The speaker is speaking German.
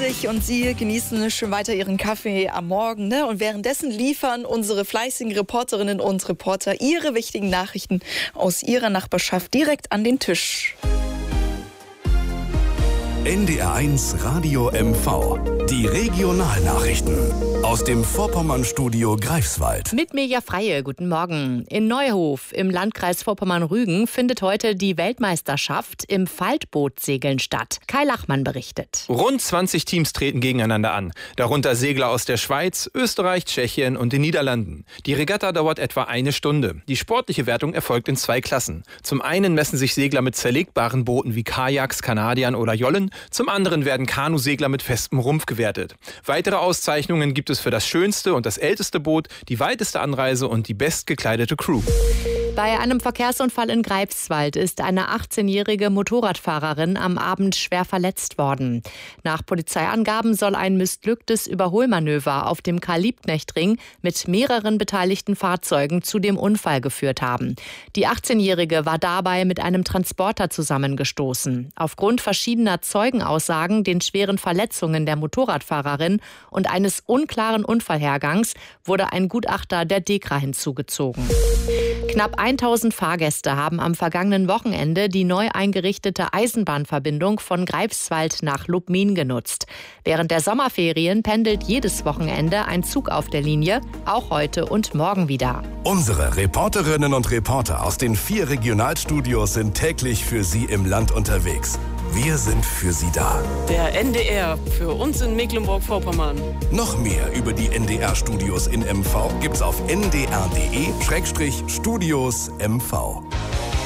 8.30 Uhr und Sie genießen schön weiter Ihren Kaffee am Morgen. Ne? Und währenddessen liefern unsere fleißigen Reporterinnen und Reporter ihre wichtigen Nachrichten aus ihrer Nachbarschaft direkt an den Tisch. NDR1 Radio MV. Die Regionalnachrichten aus dem Vorpommern-Studio Greifswald. Mit Mirja Freie, guten Morgen. In Neuhof im Landkreis Vorpommern-Rügen findet heute die Weltmeisterschaft im Faltbootsegeln statt. Kai Lachmann berichtet. Rund 20 Teams treten gegeneinander an. Darunter Segler aus der Schweiz, Österreich, Tschechien und den Niederlanden. Die Regatta dauert etwa 1 Stunde. Die sportliche Wertung erfolgt in 2 Klassen. Zum einen messen sich Segler mit zerlegbaren Booten wie Kajaks, Kanadiern oder Jollen. Zum anderen werden Kanusegler mit festem Rumpf gewertet. Weitere Auszeichnungen gibt es für das schönste und das älteste Boot, die weiteste Anreise und die bestgekleidete Crew. Bei einem Verkehrsunfall in Greifswald ist eine 18-jährige Motorradfahrerin am Abend schwer verletzt worden. Nach Polizeiangaben soll ein missglücktes Überholmanöver auf dem Karl-Liebknecht-Ring mit mehreren beteiligten Fahrzeugen zu dem Unfall geführt haben. Die 18-jährige war dabei mit einem Transporter zusammengestoßen. Aufgrund verschiedener Zeugenaussagen, den schweren Verletzungen der Motorradfahrerin und eines unklaren Unfallhergangs wurde ein Gutachter der DEKRA hinzugezogen. Knapp 1000 Fahrgäste haben am vergangenen Wochenende die neu eingerichtete Eisenbahnverbindung von Greifswald nach Lubmin genutzt. Während der Sommerferien pendelt jedes Wochenende ein Zug auf der Linie, auch heute und morgen wieder. Unsere Reporterinnen und Reporter aus den 4 Regionalstudios sind täglich für Sie im Land unterwegs. Wir sind für Sie da. Der NDR für uns in Mecklenburg-Vorpommern. Noch mehr über die NDR-Studios in MV gibt's auf ndr.de/Studios MV.